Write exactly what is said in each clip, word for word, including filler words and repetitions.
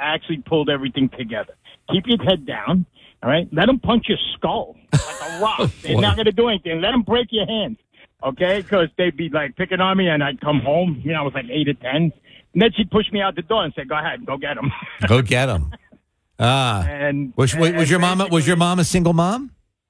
actually pulled everything together. Keep your head down, all right? Let them punch your skull like a rock. They're not going to do anything. Let them break your hands, okay? Because they'd be, like, picking on me, and I'd come home. You know, I was like eight or ten. And then she'd push me out the door and say, go ahead, go get him. Go get him. Ah. and, was, was, and, was, your mom, was your mom a single mom?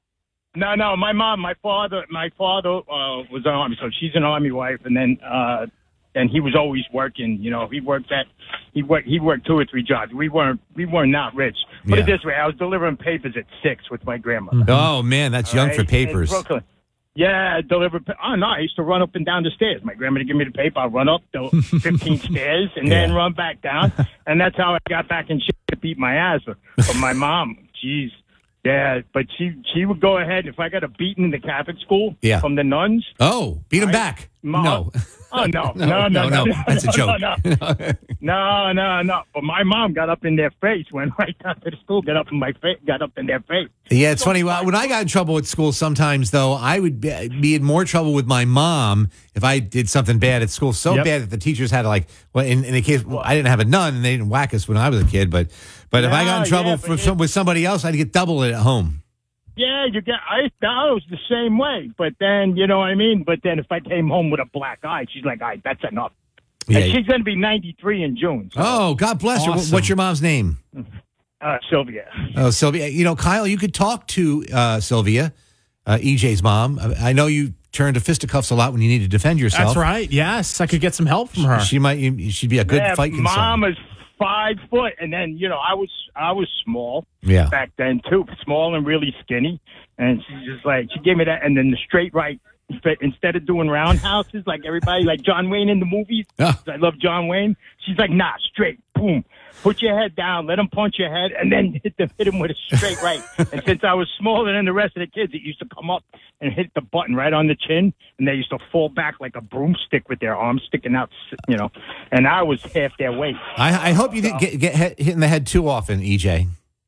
No, no, my mom, my father, my father uh, was an army, so she's an army wife, and then uh, and he was always working. You know, he worked at he worked he worked two or three jobs. We weren't we weren't not rich. Put Yeah. it this way, I was delivering papers at six with my grandma. Oh man, that's All young right? for papers. In Brooklyn. Yeah, deliver. Oh no, I used to run up and down the stairs. My grandma would give me the paper. I'd run up the fifteen stairs and Yeah. then run back down, and that's how I got back in shape to beat my ass. But my mom, jeez. Yeah, but she she would go ahead if I got a beating in the Catholic school Yeah. from the nuns. Oh, beat him Right. back. Ma- No. Oh no, No, no, no, no, no. That's a no, joke. No, no, no, no, no. But my mom got up in their face when I got to the school. Got up in my face. Got up in their face. Yeah, it's funny. When I got in trouble at school, sometimes though, I would be be in more trouble with my mom if I did something bad at school. So Yep. bad that the teachers had to like. Well, in, in the case, well, I didn't have a nun, and they didn't whack us when I was a kid. But, but if I got in No, trouble yeah, for but some, with somebody else, I'd get double it at home. Yeah, you get. I, I was the same way. But then, you know what I mean. But then, if I came home with a black eye, she's like, "All right, that's enough." Yeah. And she's going to be ninety-three in June. So, Oh, God bless her. Awesome. What's your mom's name? uh, Sylvia. Oh, Sylvia. You know, Kyle, you could talk to uh, Sylvia, uh, E J's mom. I I know you turn to fisticuffs a lot when you need to defend yourself. That's right. Yes, I could get some help from her. She might. She'd be a good yeah, fight consultant. mom is five foot, and then you know I was I was small Yeah. back then too, small and really skinny, and she's just like she gave me that, and then the straight right. Instead of doing roundhouses like everybody, like John Wayne in the movies, Ah. I love John Wayne. She's like, nah, straight, boom. Put your head down, let him punch your head, and then hit, the, hit him with a straight right. And since I was smaller than the rest of the kids, it used to come up and hit the button right on the chin, and they used to fall back like a broomstick with their arms sticking out, you know. And I was half their weight. I, I hope you didn't get, get hit hit in the head too often, E J.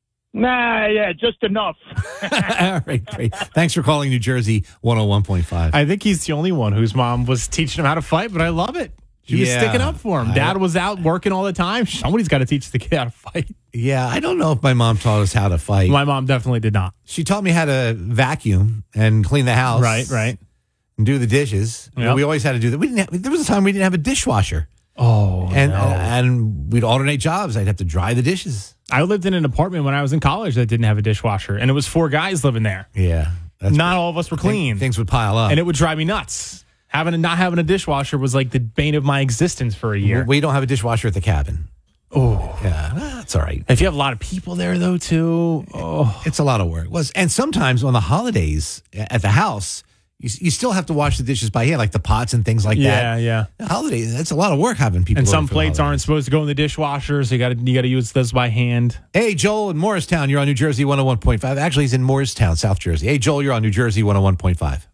Nah, yeah, just enough. All right, great. Thanks for calling New Jersey one oh one point five. I think he's the only one whose mom was teaching him how to fight, but I love it. She was Yeah. sticking up for him. I- Dad was out working all the time. Somebody's got to teach the kid how to fight. Yeah, I don't know if my mom taught us how to fight. My mom definitely did not. She taught me how to vacuum and clean the house. Right, right. And do the dishes. Yep. We always had to do that. We didn't have, there was a time we didn't have a dishwasher. Oh, And, no. and we'd alternate jobs. I'd have to dry the dishes. I lived in an apartment when I was in college that didn't have a dishwasher, and it was four guys living there. Yeah. That's Not all of us were clean, Things would pile up. and it would drive me nuts. Having a, not having a dishwasher was like the bane of my existence for a year. We don't have a dishwasher at the cabin. Oh, Yeah, well, that's all right. if you have a lot of people there though, too. Oh, It's a lot of work. Was and sometimes on the holidays at the house, you, you still have to wash the dishes by hand, like the pots and things like yeah, that. yeah. The holidays, that's a lot of work having people. And over some for the plates aren't holidays. supposed to go in the dishwasher, so you got to you got to use those by hand. Hey, Joel in Morristown, you're on New Jersey one oh one point five. Actually, he's in Morristown, South Jersey. Hey, Joel, you're on New Jersey one oh one point five.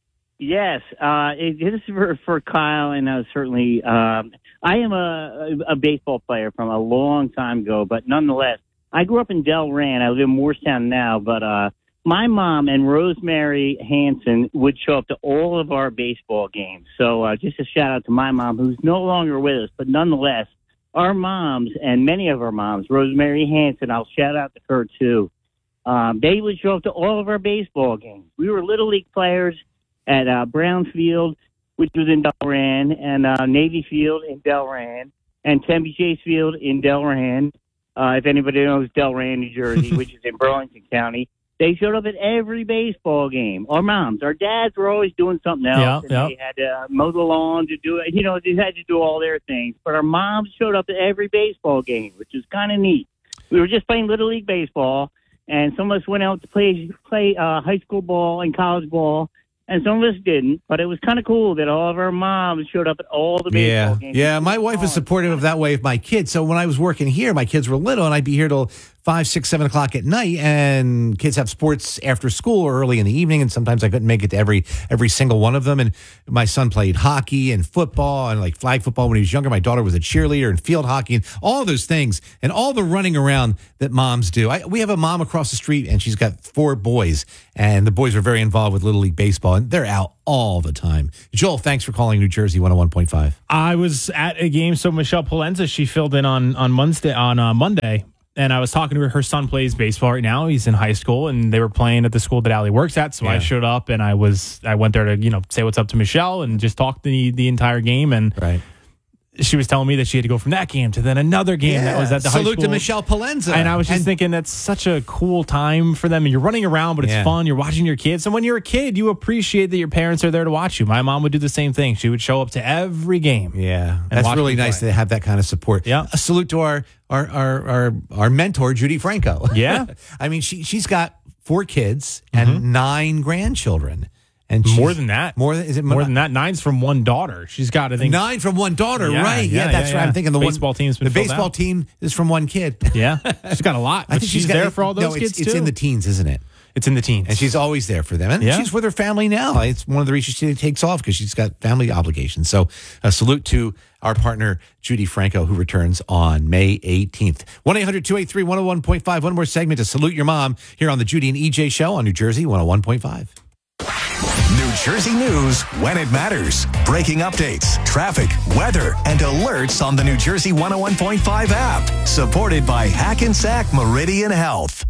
Yes, uh, it, this is for, for Kyle, and uh, certainly um, I am a, a baseball player from a long time ago, but nonetheless, I grew up in Delran. I live in Morristown now, but uh, my mom and Rosemary Hanson would show up to all of our baseball games. So uh, just a shout out to my mom, who's no longer with us, but nonetheless, our moms and many of our moms, Rosemary Hanson, I'll shout out to her too. Um, they would show up to all of our baseball games. We were Little League players at uh, Brown Field, which was in Delran, and uh, Navy Field in Delran, and Tempe Chase Field in Delran. Uh, if anybody knows Delran, New Jersey, which is in Burlington County, they showed up at every baseball game. Our moms, our dads were always doing something else. Yeah, and yeah. They had to mow the lawn to do it. You know, they had to do all their things. But our moms showed up at every baseball game, which is kind of neat. We were just playing Little League baseball, and some of us went out to play play uh, high school ball and college ball. And some of us didn't, but it was kind of cool that all of our moms showed up at all the baseball Yeah, games. yeah. My wife was supportive of that way of my kids. So when I was working here, my kids were little, and I'd be here till five, six, seven o'clock at night, and kids have sports after school or early in the evening, and sometimes I couldn't make it to every every single one of them. And my son played hockey and football and like flag football when he was younger. My daughter was a cheerleader and field hockey and all those things and all the running around that moms do. I, we have a mom across the street, and she's got four boys, and the boys are very involved with Little League baseball. And on. They're out all the time. Joel, thanks for calling New Jersey one oh one point five. I was at a game, so Michelle Polenza, she filled in on on Monday, on uh, Monday, and I was talking to her. Her son plays baseball right now. He's in high school, and they were playing at the school that Allie works at. So Yeah. I showed up, and I was I went there to you know say what's up to Michelle and just talk the the entire game. And Right. she was telling me that she had to go from that game to then another game that was at the high Salute school. to Michelle Polenza. And I was just And- thinking that's such a cool time for them. And you're running around, but it's Yeah. fun. You're watching your kids. And when you're a kid, you appreciate that your parents are there to watch you. My mom would do the same thing. She would show up to every game. Yeah, and that's watch really them nice play. to have that kind of support. Yeah. A salute to our our our our, our mentor, Judy Franco. Yeah. I mean, she she's got four kids and nine grandchildren, and she's- More than that. More than is it More than that. Nine's from one daughter. She's got, I think. Nine from one daughter, Yeah, right? Yeah, yeah, that's yeah, right. yeah. I'm thinking the Baseball one, team's been the filled baseball out. team is from one kid. Yeah. She's got a lot. I But think she's got, there for all those no, kids, it's, it's too. in the teens, isn't it? It's in the teens. And she's always there for them. And Yeah. she's with her family now. It's one of the reasons she takes off because she's got family obligations. So a salute to our partner, Judy Franco, who returns on May eighteenth. one eight hundred two eight three one oh one point five. One more segment to salute your mom here on the Judy and E J Show on New Jersey one oh one point five. New Jersey news when it matters. Breaking updates, traffic, weather, and alerts on the New Jersey one oh one point five app. Supported by Hackensack Meridian Health.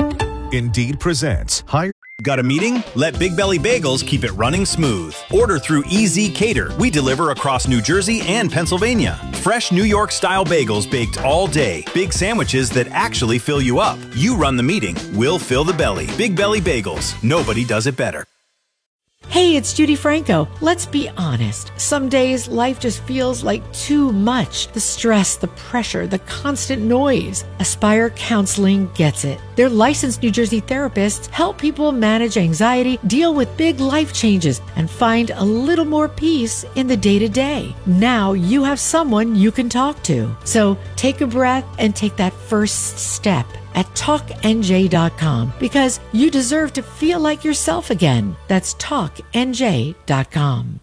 Indeed presents Hire. Got a meeting? Let Big Belly Bagels keep it running smooth. Order through E Z Cater. We deliver across New Jersey and Pennsylvania. Fresh New York style bagels baked all day. Big sandwiches that actually fill you up. You run the meeting. We'll fill the belly. Big Belly Bagels. Nobody does it better. Hey, it's Judy Franco. Let's be honest. Some days life just feels like too much. The stress, the pressure, the constant noise. Aspire Counseling gets it. Their licensed New Jersey therapists help people manage anxiety, deal with big life changes, and find a little more peace in the day-to-day. Now you have someone you can talk to. So take a breath and take that first step at talk N J dot com because you deserve to feel like yourself again. That's talk N J dot com.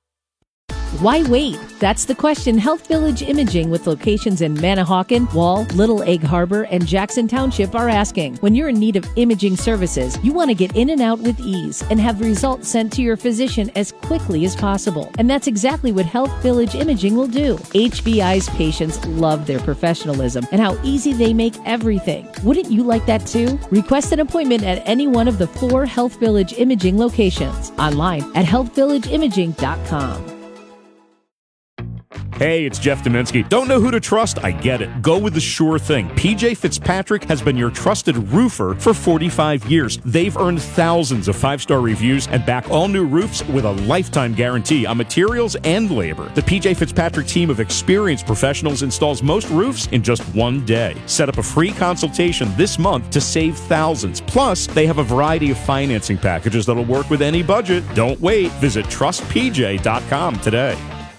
Why wait? That's the question Health Village Imaging with locations in Manahawkin, Wall, Little Egg Harbor, and Jackson Township are asking. When you're in need of imaging services, you want to get in and out with ease and have the results sent to your physician as quickly as possible. And that's exactly what Health Village Imaging will do. H V I's patients love their professionalism and how easy they make everything. Wouldn't you like that too? Request an appointment at any one of the four Health Village Imaging locations. Online at health village imaging dot com. Hey, it's Jeff Dominski. Don't know who to trust? I get it. Go with the sure thing. P J Fitzpatrick has been your trusted roofer for forty-five years. They've earned thousands of five-star reviews and back all new roofs with a lifetime guarantee on materials and labor. The P J Fitzpatrick team of experienced professionals installs most roofs in just one day. Set up a free consultation this month to save thousands. Plus, they have a variety of financing packages that'll work with any budget. Don't wait. Visit trust p j dot com today.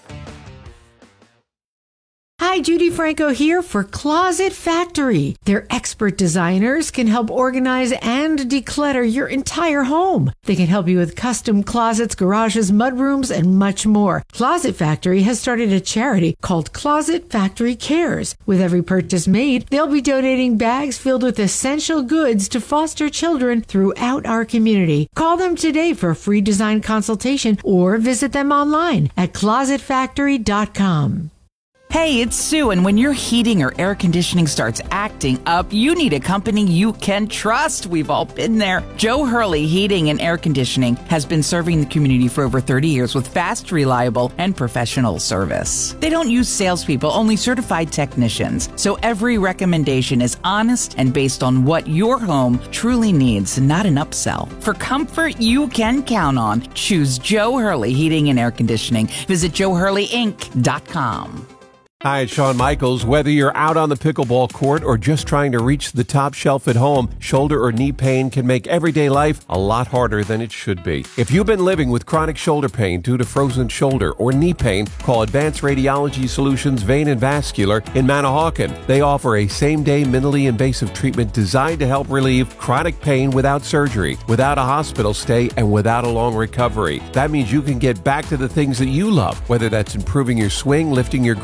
Hi, Judy Franco here for Closet Factory. Their expert designers can help organize and declutter your entire home. They can help you with custom closets, garages, mudrooms, and much more. Closet Factory has started a charity called Closet Factory Cares. With every purchase made, they'll be donating bags filled with essential goods to foster children throughout our community. Call them today for a free design consultation or visit them online at closet factory dot com. Hey, it's Sue, and when your heating or air conditioning starts acting up, you need a company you can trust. We've all been there. Joe Hurley Heating and Air Conditioning has been serving the community for over thirty years with fast, reliable, and professional service. They don't use salespeople, only certified technicians. So every recommendation is honest and based on what your home truly needs, not an upsell. For comfort you can count on, choose Joe Hurley Heating and Air Conditioning. Visit joe hurley inc dot com. Hi, it's Shawn Michaels. Whether you're out on the pickleball court or just trying to reach the top shelf at home, shoulder or knee pain can make everyday life a lot harder than it should be. If you've been living with chronic shoulder pain due to frozen shoulder or knee pain, call Advanced Radiology Solutions Vein and Vascular in Manahawkin. They offer a same-day minimally invasive treatment designed to help relieve chronic pain without surgery, without a hospital stay, and without a long recovery. That means you can get back to the things that you love, whether that's improving your swing, lifting your grandkids,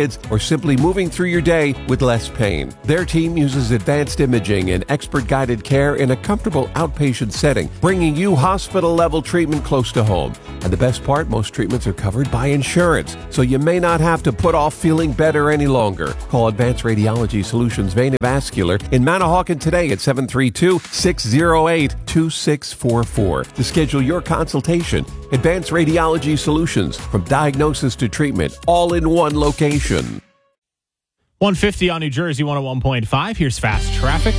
kids or simply moving through your day with less pain. Their team uses advanced imaging and expert-guided care in a comfortable outpatient setting, bringing you hospital-level treatment close to home. And the best part, most treatments are covered by insurance, so you may not have to put off feeling better any longer. Call Advanced Radiology Solutions Vein and Vascular in Manahawkin today at seven three two, six zero eight, two six four four to schedule your consultation. Advanced Radiology Solutions, from diagnosis to treatment, all in one location. one fifty on New Jersey one oh one point five. Here's fast traffic.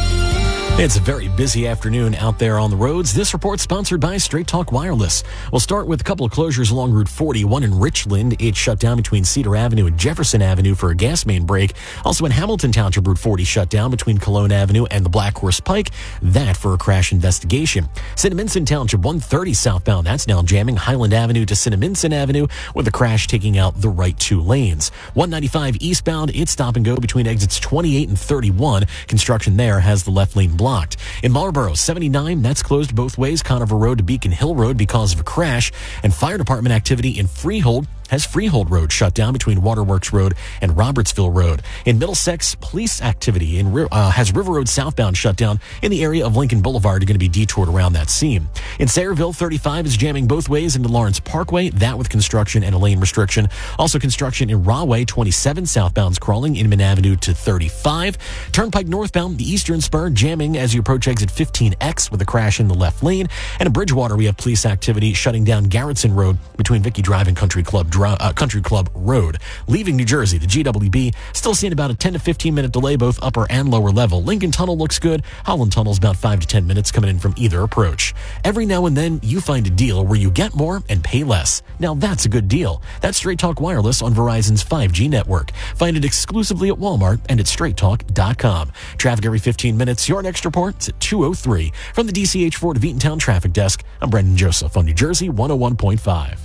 It's a very busy afternoon out there on the roads. This report sponsored by Straight Talk Wireless. We'll start with a couple of closures along Route forty. One in Richland. It's shut down between Cedar Avenue and Jefferson Avenue for a gas main break. Also in Hamilton Township, Route forty shut down between Cologne Avenue and the Black Horse Pike. That for a crash investigation. Cinnaminson Township, one thirty southbound. That's now jamming Highland Avenue to Cinnaminson Avenue with a crash taking out the right two lanes. one ninety-five eastbound. It's stop and go between exits twenty-eight and thirty-one. Construction there has the left lane blocked. In Marlboro, seventy-nine, that's closed both ways, Conover Road to Beacon Hill Road because of a crash. And fire department activity in Freehold has Freehold Road shut down between Waterworks Road and Robertsville Road. In Middlesex, police activity in uh, has River Road southbound shut down in the area of Lincoln Boulevard. Are going to be detoured around that seam. In Sayreville, thirty-five is jamming both ways into Lawrence Parkway, that with construction and a lane restriction. Also construction in Rahway, twenty-seven southbound's crawling Inman Avenue to thirty-five. Turnpike northbound, the Eastern Spur jamming as you approach exit fifteen X with a crash in the left lane. And in Bridgewater, we have police activity shutting down Garrettson Road between Vicky Drive and Country Club Drive. Uh, Country Club Road. Leaving New Jersey, the G W B still seeing about a ten to fifteen minute delay, both upper and lower level. Lincoln Tunnel looks good. Holland Tunnel's about five to ten minutes coming in from either approach. Every now and then, you find a deal where you get more and pay less. Now that's a good deal. That's Straight Talk Wireless on Verizon's five G network. Find it exclusively at Walmart and at straight talk dot com. Traffic every fifteen minutes. Your next report is at two oh three. From the D C H Ford Eatontown Traffic Desk, I'm Brendan Joseph on New Jersey one oh one point five.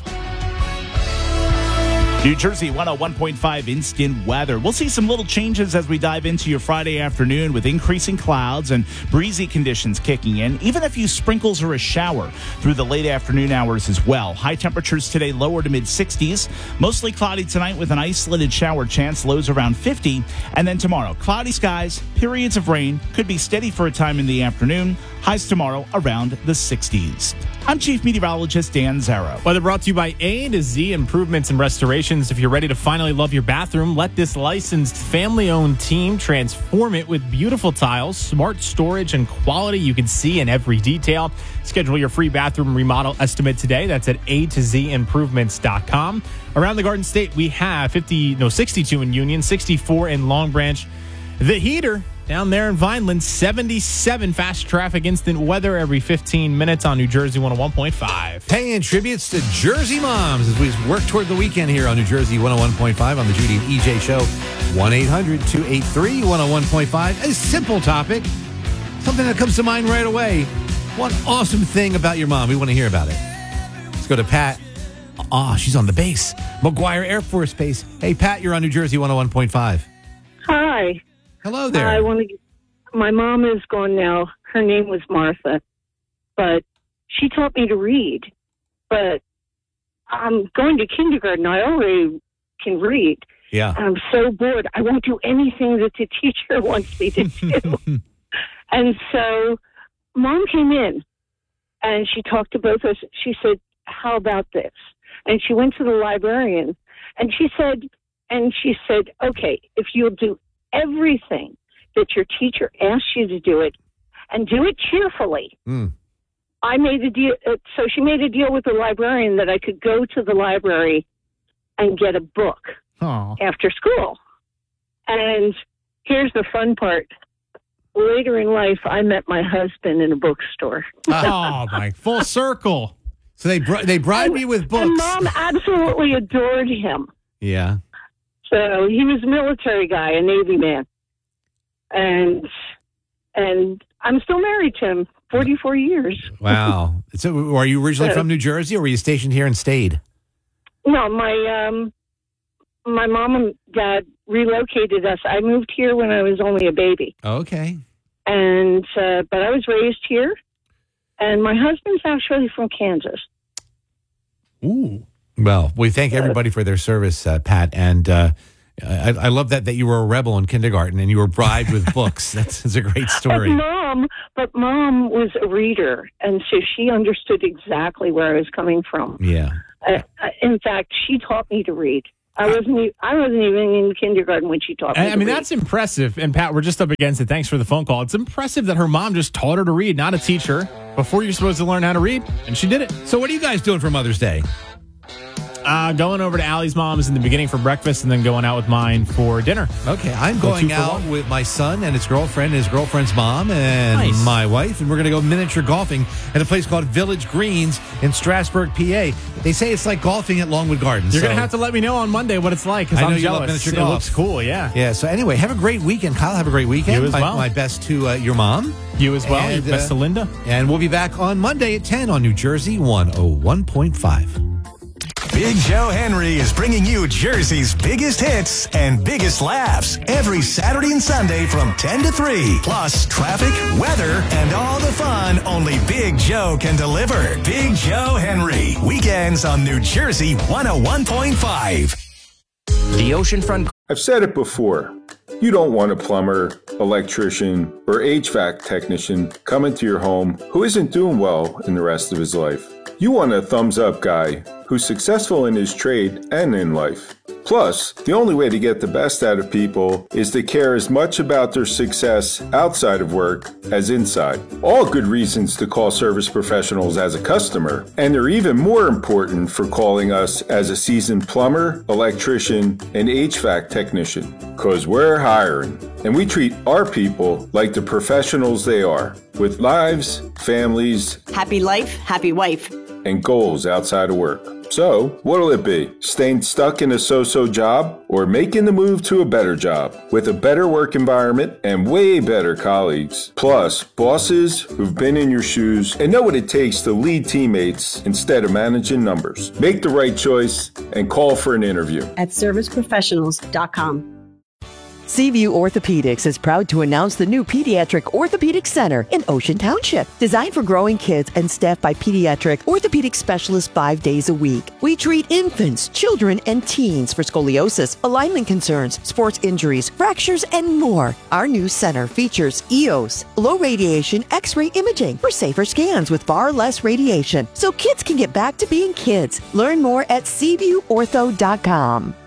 New Jersey one oh one point five instant weather. We'll see some little changes as we dive into your Friday afternoon with increasing clouds and breezy conditions kicking in, even a few sprinkles or a shower through the late afternoon hours as well. High temperatures today lower to mid sixties. Mostly cloudy tonight with an isolated shower chance, lows around fifty. And then tomorrow, cloudy skies, periods of rain, could be steady for a time in the afternoon. Highs tomorrow around the sixties. I'm Chief Meteorologist Dan Zarrow. Weather brought to you by A to Z Improvements and Restorations. If you're ready to finally love your bathroom, let this licensed family-owned team transform it with beautiful tiles, smart storage, and quality you can see in every detail. Schedule your free bathroom remodel estimate today. That's at A to Z improvements dot com. Around the Garden State, we have fifty, no, sixty-two in Union, sixty-four in Long Branch. The heater down there in Vineland, seventy-seven fast traffic instant weather every fifteen minutes on New Jersey one oh one point five. Paying tributes to Jersey moms as we work toward the weekend here on New Jersey one oh one point five on the Judy and E J Show. one eight hundred two eight three one oh one point five. A simple topic, something that comes to mind right away. One awesome thing about your mom. We want to hear about it. Let's go to Pat. Ah, she's on the base. McGuire Air Force Base. Hey, Pat, you're on New Jersey one oh one point five. Hi. Hello there. I want to. My mom is gone now. Her name was Martha, but she taught me to read. But I'm going to kindergarten. I already can read. Yeah. I'm so bored. I won't do anything that the teacher wants me to do. And so Mom came in, and she talked to both of us. She said, "How about this?" And she went to the librarian, and she said, and she said, "Okay, if you'll do everything that your teacher asks you to do it, and do it cheerfully." Mm. I made a deal. Uh, so she made a deal with the librarian that I could go to the library and get a book Aww. After school. And here's the fun part. Later in life, I met my husband in a bookstore. Oh, my full circle. So they br- they bribed me with books. And Mom absolutely adored him. Yeah. So he was a military guy, a Navy man. And and I'm still married to him, forty-four years. Wow. So are you originally so, from New Jersey, or were you stationed here and stayed? No, my um, my mom and dad relocated us. I moved here when I was only a baby. Okay. And uh, but I was raised here, and my husband's actually from Kansas. Ooh. Well, we thank everybody for their service, uh, Pat, and uh, I, I love that that you were a rebel in kindergarten and you were bribed with books. That's, that's a great story. And mom, but mom was a reader, and so she understood exactly where I was coming from. Yeah. Uh, in fact, she taught me to read. I wasn't. e- I wasn't even in kindergarten when she taught me. I, I to mean, read. that's impressive. And Pat, we're just up against it. Thanks for the phone call. It's impressive that her mom just taught her to read, not a teacher, before you're supposed to learn how to read. And she did it. So what are you guys doing for Mother's Day? Uh, going over to Allie's mom's in the beginning for breakfast and then going out with mine for dinner. Okay, I'm Go going two for out one. with my son and his girlfriend, and his girlfriend's mom, and Nice. my wife, and we're going to go miniature golfing at a place called Village Greens in Strasburg, P A. They say it's like golfing at Longwood Gardens. You're so- going to have to let me know on Monday what it's like because I know I'm you love jealous. miniature It golf. looks cool, yeah. Yeah, so anyway, have a great weekend. Kyle, have a great weekend. You as my, well. My best to uh, your mom. You as well. And, Your best uh, to Linda. And we'll be back on Monday at ten on New Jersey one oh one point five. Big Joe Henry is bringing you Jersey's biggest hits and biggest laughs every Saturday and Sunday from ten to three. Plus, traffic, weather, and all the fun only Big Joe can deliver. Big Joe Henry. Weekends on New Jersey one oh one point five. The Oceanfront. I've said it before. You don't want a plumber, electrician, or H V A C technician coming to your home who isn't doing well in the rest of his life. You want a thumbs-up guy who's successful in his trade and in life. Plus, the only way to get the best out of people is to care as much about their success outside of work as inside. All good reasons to call Service Professionals as a customer, and they're even more important for calling us as a seasoned plumber, electrician, and H V A C technician. Cause we're hiring, and we treat our people like the professionals they are, with lives, families, Happy life, happy wife. and goals outside of work. So, what'll it be? Staying stuck in a so-so job or making the move to a better job with a better work environment and way better colleagues? Plus, bosses who've been in your shoes and know what it takes to lead teammates instead of managing numbers. Make the right choice and call for an interview. At service professionals dot com. Seaview Orthopedics is proud to announce the new Pediatric Orthopedic Center in Ocean Township. Designed for growing kids and staffed by pediatric orthopedic specialists five days a week. We treat infants, children, and teens for scoliosis, alignment concerns, sports injuries, fractures, and more. Our new center features E O S, low radiation X-ray imaging for safer scans with far less radiation, so kids can get back to being kids. Learn more at seaview ortho dot com.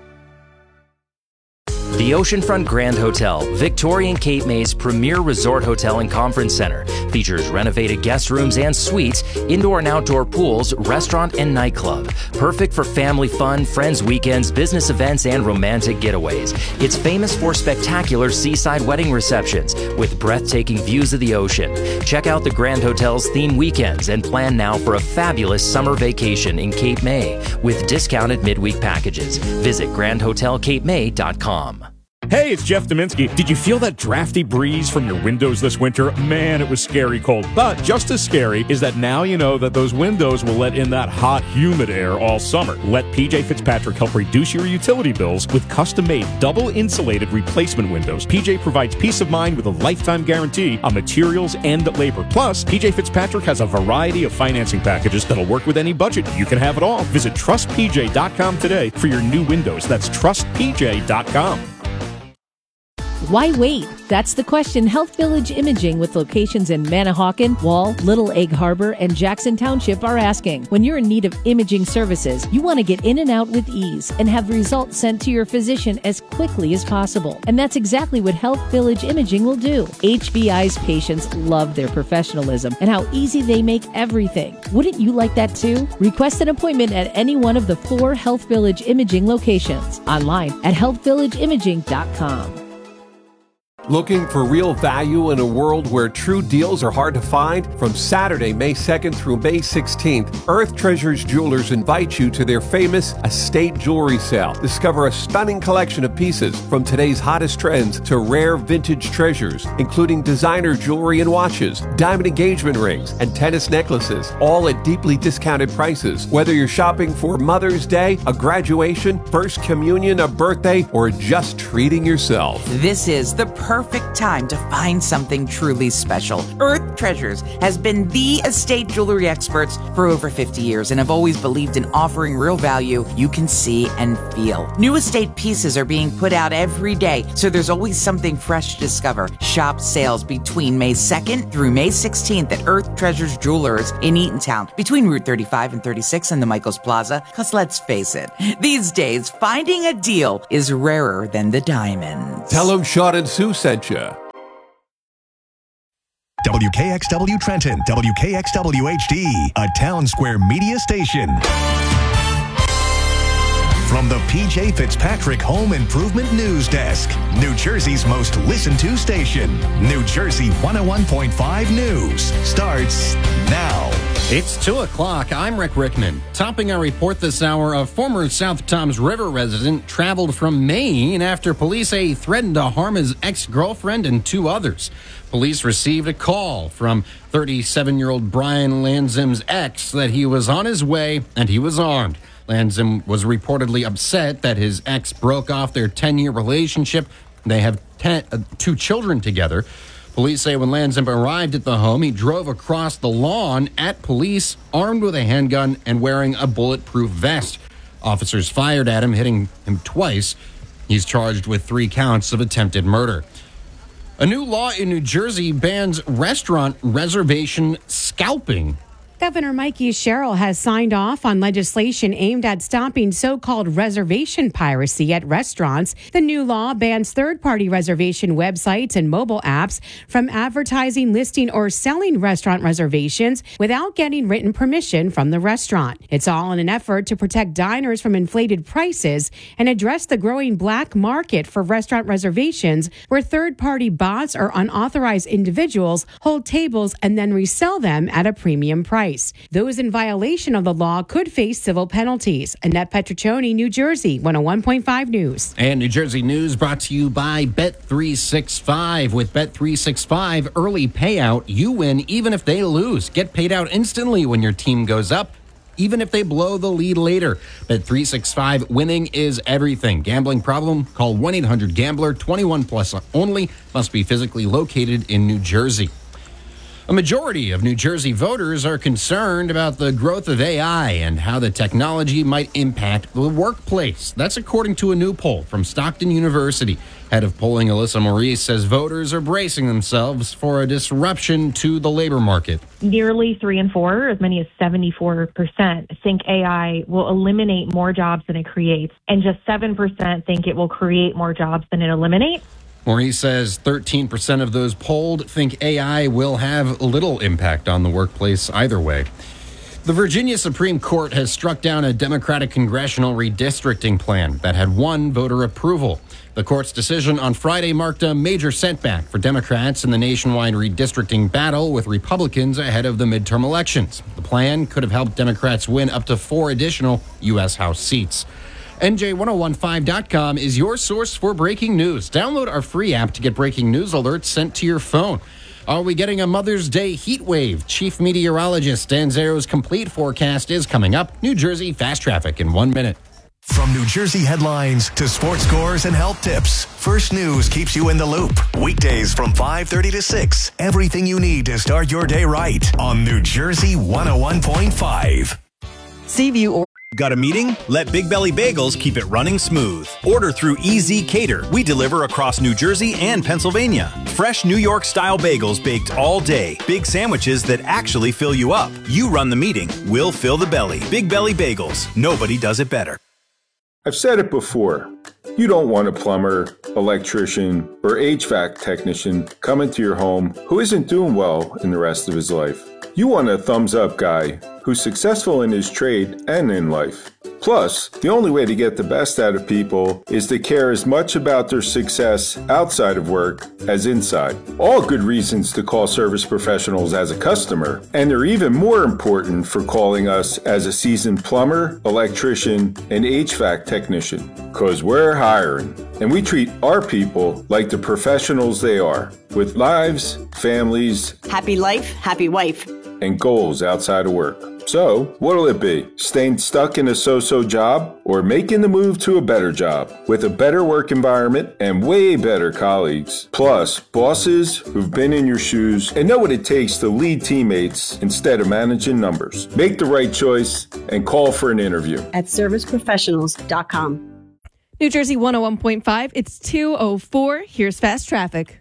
The Oceanfront Grand Hotel, Victoria and Cape May's premier resort hotel and conference center, features renovated guest rooms and suites, indoor and outdoor pools, restaurant and nightclub. Perfect for family fun, friends weekends, business events, and romantic getaways. It's famous for spectacular seaside wedding receptions with breathtaking views of the ocean. Check out the Grand Hotel's theme weekends and plan now for a fabulous summer vacation in Cape May with discounted midweek packages. Visit grand hotel cape may dot com. Hey, it's Jeff Dominski. Did you feel that drafty breeze from your windows this winter? Man, it was scary cold. But just as scary is that now you know that those windows will let in that hot, humid air all summer. Let P J Fitzpatrick help reduce your utility bills with custom-made, double-insulated replacement windows. P J provides peace of mind with a lifetime guarantee on materials and labor. Plus, P J Fitzpatrick has a variety of financing packages that'll work with any budget. You can have it all. Visit trust p j dot com today for your new windows. That's trust p j dot com. Why wait? That's the question. Health Village Imaging with locations in Manahawkin, Wall, Little Egg Harbor, and Jackson Township are asking. When you're in need of imaging services, you want to get in and out with ease and have results sent to your physician as quickly as possible. And that's exactly what Health Village Imaging will do. H V I's patients love their professionalism and how easy they make everything. Wouldn't you like that too? Request an appointment at any one of the four Health Village Imaging locations. Online at health village imaging dot com. Looking for real value in a world where true deals are hard to find? From Saturday, May second through May sixteenth, Earth Treasures Jewelers invite you to their famous estate jewelry sale. Discover a stunning collection of pieces from today's hottest trends to rare vintage treasures, including designer jewelry and watches, diamond engagement rings, and tennis necklaces, all at deeply discounted prices. Whether you're shopping for Mother's Day, a graduation, first communion, a birthday, or just treating yourself. This is the perfect perfect time to find something truly special. Earth Treasures has been the estate jewelry experts for over fifty years and have always believed in offering real value you can see and feel. New estate pieces are being put out every day, so there's always something fresh to discover. Shop sales between May second through May sixteenth at Earth Treasures Jewelers in Eatontown, between Route thirty-five and thirty-six and the Michaels Plaza. Because let's face it, these days, finding a deal is rarer than the diamonds. Tell them Sean and Sue sent you. W K X W Trenton, W K X W H D, a Town Square media station. From the P J Fitzpatrick Home Improvement News Desk, New Jersey's most listened to station, New Jersey one oh one point five News, starts now. It's two o'clock. I'm Rick Rickman. Topping our report this hour, a former South Toms River resident traveled from Maine after police say he threatened to harm his ex-girlfriend and two others. Police received a call from thirty-seven-year-old Brian Lanzim's ex that he was on his way and he was armed. Lanzim was reportedly upset that his ex broke off their ten-year relationship. They have ten, uh, two children together. Police say when Lanzim arrived at the home, he drove across the lawn at police, armed with a handgun and wearing a bulletproof vest. Officers fired at him, hitting him twice. He's charged with three counts of attempted murder. A new law in New Jersey bans restaurant reservation scalping. Governor Mikey Sherrill has signed off on legislation aimed at stopping so-called reservation piracy at restaurants. The new law bans third-party reservation websites and mobile apps from advertising, listing, or selling restaurant reservations without getting written permission from the restaurant. It's all in an effort to protect diners from inflated prices and address the growing black market for restaurant reservations where third-party bots or unauthorized individuals hold tables and then resell them at a premium price. Those in violation of the law could face civil penalties. Annette Petriccioni, New Jersey, one oh one point five News. And New Jersey News brought to you by Bet three sixty-five. With Bet three sixty-five early payout, you win even if they lose. Get paid out instantly when your team goes up, even if they blow the lead later. Bet three sixty-five, winning is everything. Gambling problem? Call one eight hundred gambler, twenty-one plus only. Must be physically located in New Jersey. A majority of New Jersey voters are concerned about the growth of A I and how the technology might impact the workplace. That's according to a new poll from Stockton University. Head of polling Alyssa Maurice says voters are bracing themselves for a disruption to the labor market. Nearly three in four, as many as seventy-four percent, think A I will eliminate more jobs than it creates, and just seven percent think it will create more jobs than it eliminates. Maurice says thirteen percent of those polled think A I will have little impact on the workplace either way. The Virginia Supreme Court has struck down a Democratic congressional redistricting plan that had won voter approval. The court's decision on Friday marked a major setback for Democrats in the nationwide redistricting battle with Republicans ahead of the midterm elections. The plan could have helped Democrats win up to four additional U S House seats. N J ten fifteen dot com is your source for breaking news. Download our free app to get breaking news alerts sent to your phone. Are we getting a Mother's Day heat wave? Chief meteorologist Dan Zero's complete forecast is coming up. New Jersey Fast Traffic in one minute. From New Jersey headlines to sports scores and health tips, First News keeps you in the loop. Weekdays from five thirty to six. Everything you need to start your day right on New Jersey one oh one point five. Seaview or Got a meeting? Let Big Belly Bagels keep it running smooth. Order through E Z Cater. We deliver across New Jersey and Pennsylvania. Fresh New York style bagels baked all day. Big sandwiches that actually fill you up. You run the meeting. We'll fill the belly. Big Belly Bagels. Nobody does it better. I've said it before. You don't want a plumber, electrician, or H V A C technician come into your home who isn't doing well in the rest of his life. You want a thumbs-up guy who's successful in his trade and in life. Plus, the only way to get the best out of people is to care as much about their success outside of work as inside. All good reasons to call Service Professionals as a customer, and they're even more important for calling us as a seasoned plumber, electrician, and H V A C technician, because we're hiring. And we treat our people like the professionals they are, with lives, families, happy life, happy wife, and goals outside of work. So, what'll it be? Staying stuck in a so-so job or making the move to a better job with a better work environment and way better colleagues? Plus, bosses who've been in your shoes and know what it takes to lead teammates instead of managing numbers. Make the right choice and call for an interview at service professionals dot com. New Jersey one oh one point five, it's two oh four. Here's fast traffic.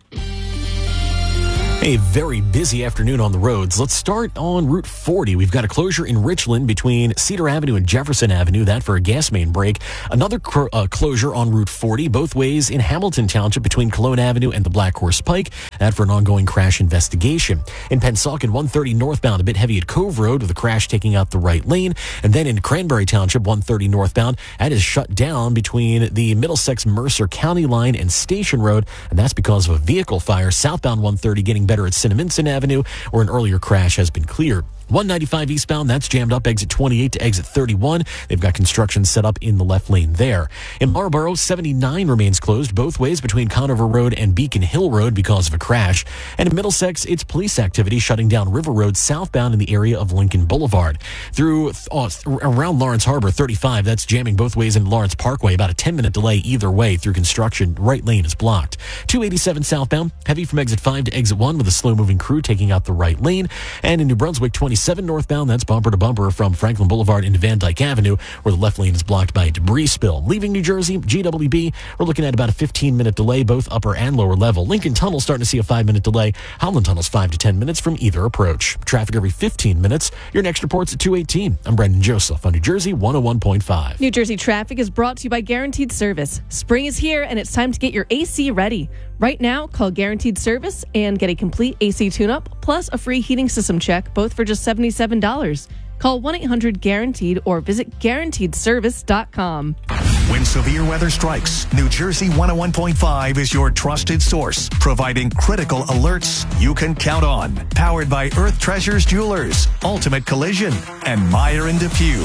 A very busy afternoon on the roads. Let's start on Route forty. We've got a closure in Richland between Cedar Avenue and Jefferson Avenue, that for a gas main break. Another cr- uh, closure on Route forty, both ways in Hamilton Township between Cologne Avenue and the Black Horse Pike, that for an ongoing crash investigation. In Pennsauken, one thirty northbound, a bit heavy at Cove Road with a crash taking out the right lane. And then in Cranberry Township, one thirty northbound, that is shut down between the Middlesex-Mercer County line and Station Road, and that's because of a vehicle fire. Southbound one thirty getting better at Cinnaminson Avenue, where an earlier crash has been cleared. one ninety-five eastbound, that's jammed up exit twenty-eight to exit thirty-one. They've got construction set up in the left lane there. In Marlboro, seventy-nine remains closed both ways between Conover Road and Beacon Hill Road because of a crash. And in Middlesex, it's police activity shutting down River Road southbound in the area of Lincoln Boulevard. Through oh, around Lawrence Harbor, thirty-five, that's jamming both ways in Lawrence Parkway. About a ten-minute delay either way through construction. Right lane is blocked. two eighty-seven southbound, heavy from exit five to exit one with a slow-moving crew taking out the right lane. And in New Brunswick, twenty-seven northbound, that's bumper to bumper from Franklin Boulevard into Van Dyke Avenue, where the left lane is blocked by a debris spill. Leaving New Jersey, G W B, we're looking at about a fifteen-minute delay, both upper and lower level. Lincoln Tunnel starting to see a five-minute delay. Holland Tunnel's five to ten minutes from either approach. Traffic every fifteen minutes. Your next report's at two eighteen. I'm Brendan Joseph on New Jersey one oh one point five. New Jersey traffic is brought to you by Guaranteed Service. Spring is here, and it's time to get your A C ready. Right now, call Guaranteed Service and get a complete A C tune-up, plus a free heating system check, both for just seventy-seven dollars. Call one eight hundred guaranteed or visit guaranteed service dot com. When severe weather strikes, New Jersey one oh one point five is your trusted source, providing critical alerts you can count on. Powered by Earth Treasures Jewelers, Ultimate Collision, and Meyer and DePew.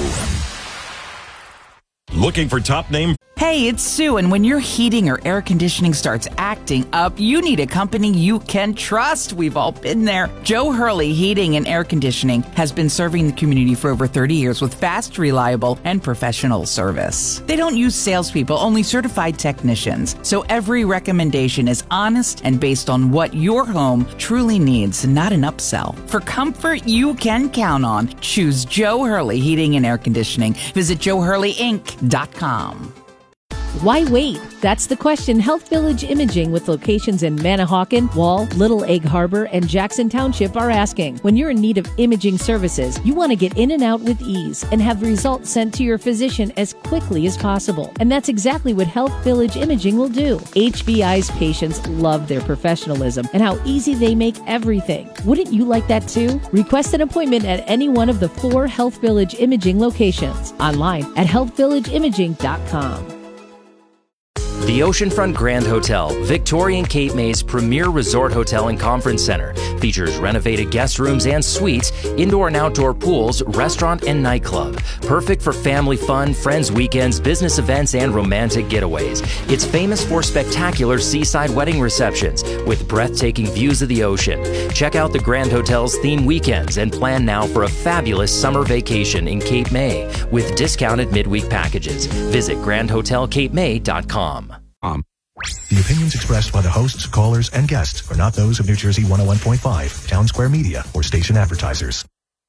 Looking for top name? Hey, it's Sue, and when your heating or air conditioning starts acting up, you need a company you can trust. We've all been there. Joe Hurley Heating and Air Conditioning has been serving the community for over thirty years with fast, reliable, and professional service. They don't use salespeople, only certified technicians. So every recommendation is honest and based on what your home truly needs, not an upsell. For comfort you can count on, choose Joe Hurley Heating and Air Conditioning. Visit joe hurley inc dot com. Why wait? That's the question Health Village Imaging with locations in Manahawkin, Wall, Little Egg Harbor, and Jackson Township are asking. When you're in need of imaging services, you want to get in and out with ease and have results sent to your physician as quickly as possible. And that's exactly what Health Village Imaging will do. H V I's patients love their professionalism and how easy they make everything. Wouldn't you like that too? Request an appointment at any one of the four Health Village Imaging locations. Online at health village imaging dot com. The Oceanfront Grand Hotel, Victorian Cape May's premier resort hotel and conference center, features renovated guest rooms and suites, indoor and outdoor pools, restaurant and nightclub. Perfect for family fun, friends weekends, business events, and romantic getaways. It's famous for spectacular seaside wedding receptions with breathtaking views of the ocean. Check out the Grand Hotel's theme weekends and plan now for a fabulous summer vacation in Cape May with discounted midweek packages. Visit grand hotel cape may dot com. Um. The opinions expressed by the hosts, callers, and guests are not those of New Jersey one oh one point five, Town Square Media, or station advertisers.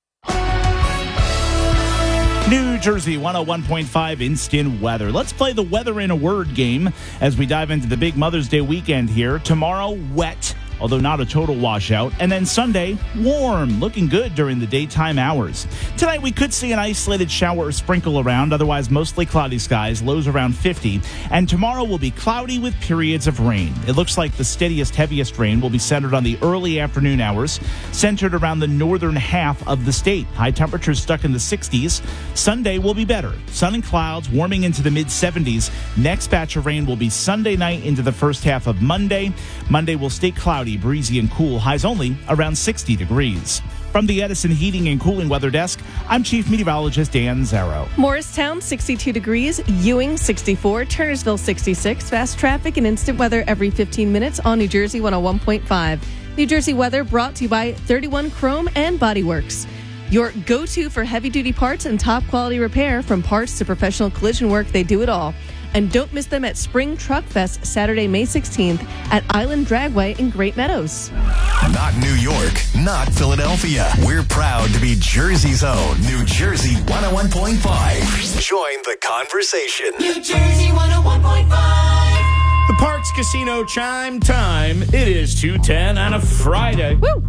New Jersey one oh one point five instant weather. Let's play the weather in a word game as we dive into the big Mother's Day weekend here. Tomorrow, wet, although not a total washout. And then Sunday, warm, looking good during the daytime hours. Tonight, we could see an isolated shower or sprinkle around, otherwise mostly cloudy skies, lows around fifty. And tomorrow will be cloudy with periods of rain. It looks like the steadiest, heaviest rain will be centered on the early afternoon hours, centered around the northern half of the state. High temperatures stuck in the sixties. Sunday will be better. Sun and clouds warming into the mid seventies. Next batch of rain will be Sunday night into the first half of Monday. Monday will stay cloudy, breezy, and cool. Highs only around sixty degrees. From the Edison Heating and Cooling Weather Desk, I'm Chief Meteorologist Dan Zarrow. Morristown, sixty-two degrees. Ewing, sixty-four. Turnersville, sixty-six. Fast traffic and instant weather every fifteen minutes on New Jersey one oh one point five. New Jersey weather brought to you by thirty-one Chrome and Body Works. Your go-to for heavy-duty parts and top-quality repair. From parts to professional collision work, they do it all. And don't miss them at Spring Truck Fest Saturday, May sixteenth at Island Dragway in Great Meadows. Not New York, not Philadelphia. We're proud to be Jersey's own New Jersey one oh one point five. Join the conversation. New Jersey one oh one point five. The Parks Casino chime time. It is two ten on a Friday. Woo!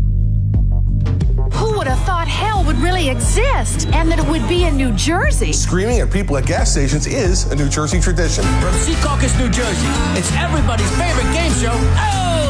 Who would have thought hell would really exist and that it would be in New Jersey? Screaming at people at gas stations is a New Jersey tradition. From Secaucus, New Jersey, it's everybody's favorite game show. Oh!